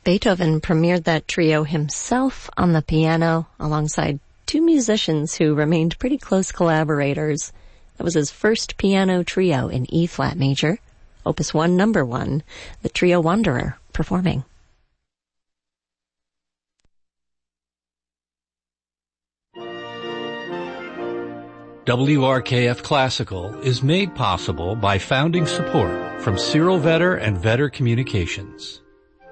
Beethoven premiered that trio himself on the piano alongside two musicians who remained pretty close collaborators. That was his first piano trio in E-flat major, Opus 1, number 1, the Trio Wanderer, performing. WRKF Classical is made possible by founding support from Cyril Vetter and Vetter Communications.